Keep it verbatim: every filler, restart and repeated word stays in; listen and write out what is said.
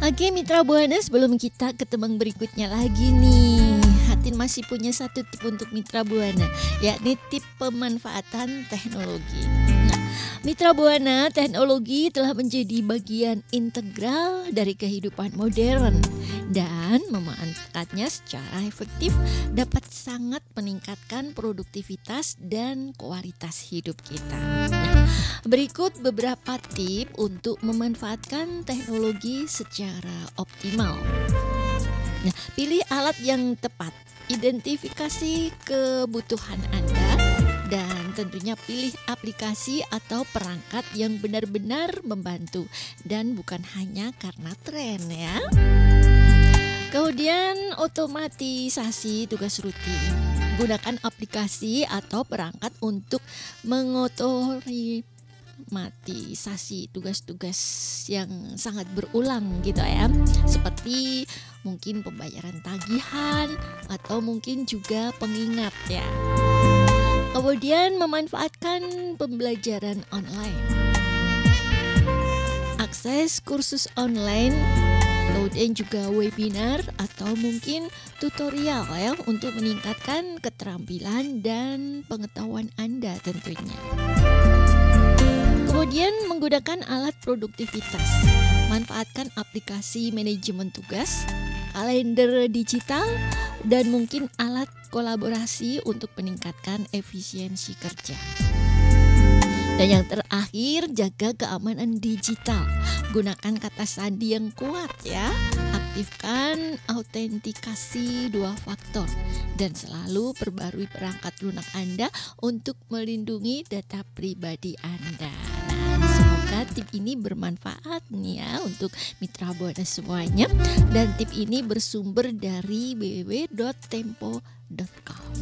Oke Mitra Buana, sebelum kita ke tembang berikutnya lagi nih, Hatin masih punya satu tip untuk Mitra Buana, yakni tip pemanfaatan teknologi. Nah, Mitra Buana, teknologi telah menjadi bagian integral dari kehidupan modern dan memanfaatkannya secara efektif dapat sangat meningkatkan produktivitas dan kualitas hidup kita. Nah, berikut beberapa tip untuk memanfaatkan teknologi secara optimal. Nah, pilih alat yang tepat, identifikasi kebutuhan Anda, dan tentunya pilih aplikasi atau perangkat yang benar-benar membantu dan bukan hanya karena tren ya. Kemudian otomatisasi tugas rutin. Gunakan aplikasi atau perangkat untuk mengotomatisasi tugas-tugas yang sangat berulang gitu ya. Seperti mungkin pembayaran tagihan atau mungkin juga pengingat ya. Kemudian memanfaatkan pembelajaran online. Akses kursus online, kemudian juga webinar atau mungkin tutorial ya untuk meningkatkan keterampilan dan pengetahuan Anda tentunya. Kemudian menggunakan alat produktivitas. Manfaatkan aplikasi manajemen tugas, kalender digital, dan mungkin alat kolaborasi untuk meningkatkan efisiensi kerja. Dan yang terakhir, jaga keamanan digital. Gunakan kata sandi yang kuat ya. Aktifkan autentikasi dua faktor dan selalu perbarui perangkat lunak Anda untuk melindungi data pribadi Anda. Nah, semoga tip ini bermanfaat nih ya untuk Mitra Buana semuanya. Dan tip ini bersumber dari w w w titik tempo titik com.